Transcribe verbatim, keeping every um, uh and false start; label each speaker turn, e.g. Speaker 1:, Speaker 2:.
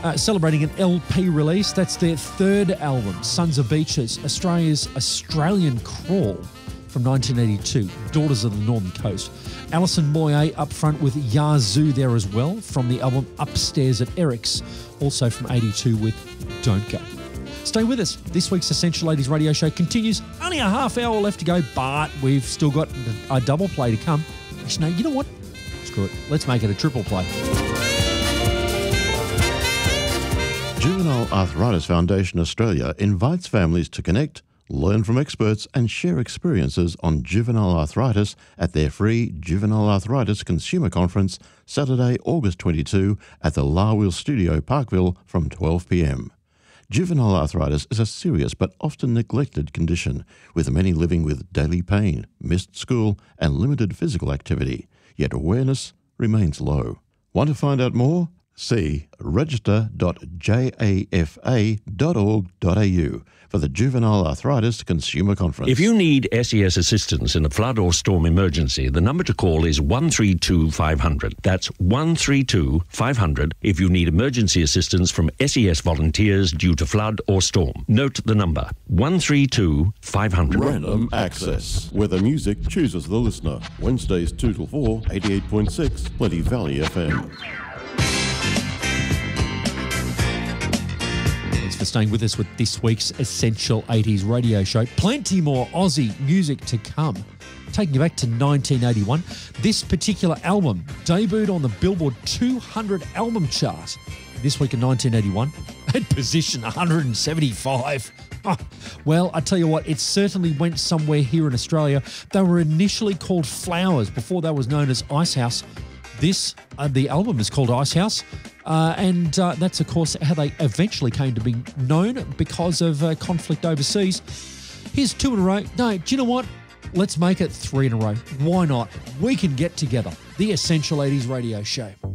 Speaker 1: uh, celebrating an L P release. That's their third album, Sons of Beaches, Australia's Australian Crawl from nineteen eighty-two, Daughters of the Northern Coast. Alison Moyet up front with Yazoo there as well from the album Upstairs at Eric's, also from eighty-two with Don't Go. Stay with us. This week's Essential eighties radio show continues. Only a half hour left to go, but we've still got a double play to come. Actually, no, you know what? Screw it. Let's make it a triple play.
Speaker 2: Juvenile Arthritis Foundation Australia invites families to connect, learn from experts and share experiences on juvenile arthritis at their free Juvenile Arthritis Consumer Conference, Saturday, August twenty-second at the Larwheel Studio, Parkville from twelve p m. Juvenile arthritis is a serious but often neglected condition, with many living with daily pain, missed school and limited physical activity, yet awareness remains low. Want to find out more? See register dot jafa dot org dot a u for the Juvenile Arthritis Consumer Conference.
Speaker 3: If you need S E S assistance in a flood or storm emergency, the number to call is one three two five hundred. That's one three two five hundred if you need emergency assistance from S E S volunteers due to flood or storm. Note the number, one three two five hundred.
Speaker 4: Random Access, where the music chooses the listener. Wednesdays two till four, eighty-eight point six, Plenty Valley F M.
Speaker 1: For staying with us with this week's Essential eighties radio show. Plenty more Aussie music to come. Taking you back to nineteen eighty-one, this particular album debuted on the Billboard two hundred album chart this week in nineteen eighty-one at position one hundred seventy-five. Oh, well, I tell you what, it certainly went somewhere here in Australia. They were initially called Flowers before they was known as Icehouse. This, uh, the album is called Icehouse. Uh, and uh, that's, of course, how they eventually came to be known because of uh, conflict overseas. Here's two in a row. No, do you know what? Let's make it three in a row. Why not? We can get together. The Essential eighties Radio Show.